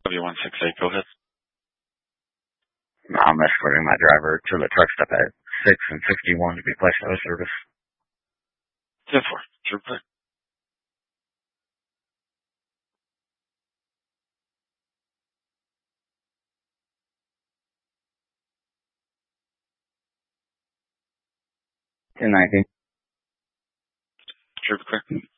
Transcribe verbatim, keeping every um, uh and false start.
W one six eight, go ahead. I'm escorting my driver to the truck stop at six and fifty-one to be placed out of service. ten four, true clear. ten nineteen. True clear.